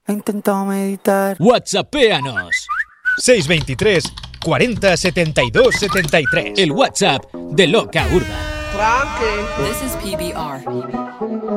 he intentado meditar. WhatsAppéanos. 623 40 72 73. El WhatsApp de Loca Urba. Frankie. This is PBR.